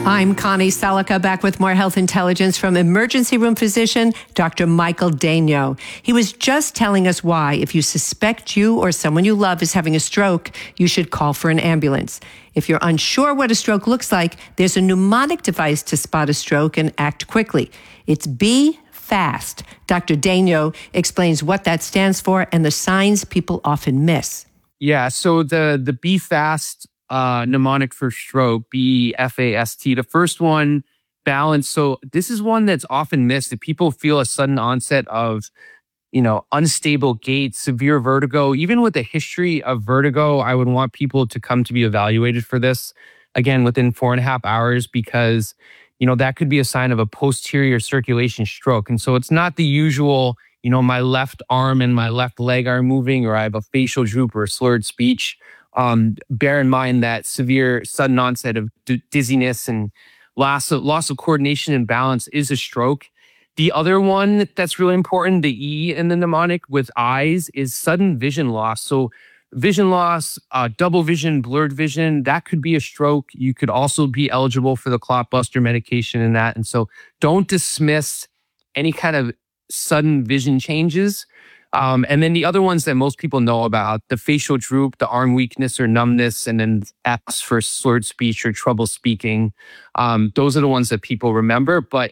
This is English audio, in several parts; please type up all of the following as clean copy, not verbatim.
I'm Connie Selica, back with more health intelligence from emergency room physician Dr. Michael Daigneault. He was just telling us why, if you suspect you or someone you love is having a stroke, you should call for an ambulance. If you're unsure what a stroke looks like, there's a mnemonic device to spot a stroke and act quickly. It's Be Fast. Dr. Daigneault explains what that stands for and the signs people often miss. Yeah, so the Be Fast mnemonic for stroke, BFAST. The first one, balance. So this is one that's often missed. If people feel a sudden onset of, unstable gait, severe vertigo, even with a history of vertigo, I would want people to come to be evaluated for this, again, within 4.5 hours, because, that could be a sign of a posterior circulation stroke. And so it's not the usual, my left arm and my left leg are moving, or I have a facial droop or slurred speech. Bear in mind that severe sudden onset of dizziness and loss of coordination and balance is a stroke. The other one that's really important, the E in the mnemonic with eyes, is sudden vision loss. So vision loss, double vision, blurred vision, that could be a stroke. You could also be eligible for the clot buster medication in that. And so don't dismiss any kind of sudden vision changes. And then the other ones that most people know about, the facial droop, the arm weakness or numbness, and then F's for slurred speech or trouble speaking. Those are the ones that people remember. But,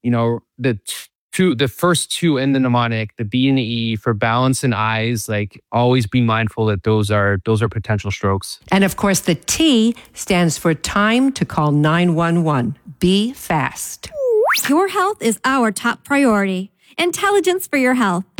the first two in the mnemonic, the B and the E for balance and eyes, always be mindful that those are potential strokes. And of course, the T stands for time to call 911. Be fast. Your health is our top priority. Intelligence for your health.